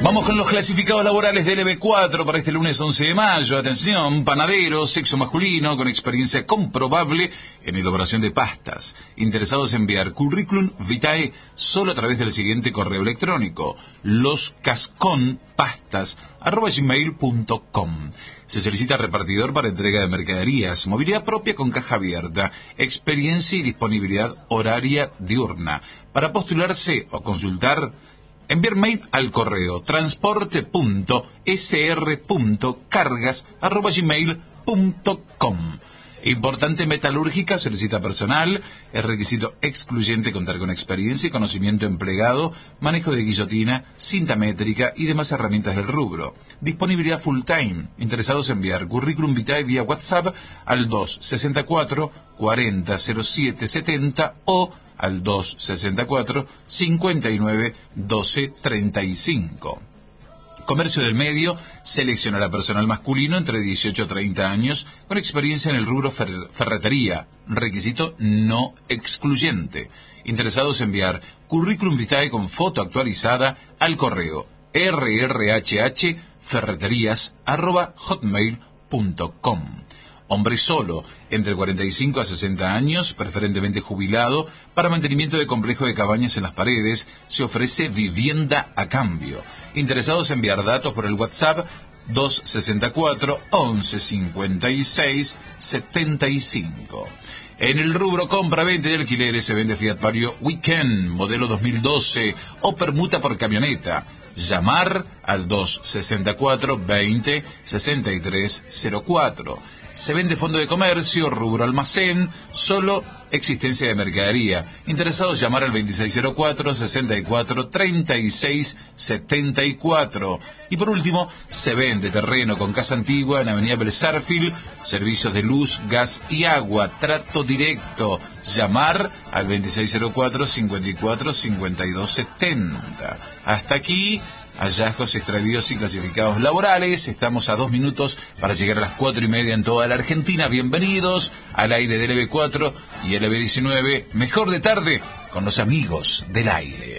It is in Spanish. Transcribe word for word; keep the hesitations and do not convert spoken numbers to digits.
Vamos con los clasificados laborales del L B cuatro para este lunes once de mayo. Atención, panadero, sexo masculino, con experiencia comprobable en elaboración de pastas. Interesados en enviar currículum vitae solo a través del siguiente correo electrónico: loscasconpastas arroba gmail punto com. Se solicita repartidor para entrega de mercaderías, movilidad propia con caja abierta, experiencia y disponibilidad horaria diurna. Para postularse o consultar, enviar mail al correo transporte punto s r punto cargas arroba gmail punto com. Importante metalúrgica, solicita personal, es requisito excluyente contar con experiencia y conocimiento empleado, manejo de guillotina, cinta métrica y demás herramientas del rubro. Disponibilidad full time. Interesados en enviar currículum vitae vía WhatsApp al dos sesenta y cuatro cuarenta cero siete setenta o al dos sesenta y cuatro cincuenta y nueve doce treinta y cinco. Comercio del medio seleccionará personal masculino entre dieciocho a treinta años con experiencia en el rubro fer- ferretería. Requisito no excluyente. Interesados en enviar currículum vitae con foto actualizada al correo rrhh ferreterías arroba hotmail punto com. Hombre solo, entre cuarenta y cinco a sesenta años, preferentemente jubilado, para mantenimiento de complejo de cabañas en las paredes, se ofrece vivienda a cambio. Interesados en enviar datos por el WhatsApp dos sesenta y cuatro once cincuenta y seis setenta y cinco. En el rubro compra-venta de alquileres se vende Fiat Vario Weekend, modelo dos mil doce, o permuta por camioneta. Llamar al dos sesenta y cuatro veinte sesenta y tres cero cuatro. Se vende fondo de comercio, rubro almacén, solo existencia de mercadería. Interesados llamar al veintiséis cero cuatro sesenta y cuatro treinta y seis setenta y cuatro. Y por último, se vende terreno con casa antigua en Avenida Belzarfield, servicios de luz, gas y agua, trato directo. Llamar al veintiséis cero cuatro cincuenta y cuatro cincuenta y dos setenta. Hasta aquí hallazgos, extravíos y clasificados laborales. Estamos a dos minutos para llegar a las cuatro y media en toda la Argentina. Bienvenidos al aire del L B cuatro y L B diecinueve. Mejor de tarde con los amigos del aire.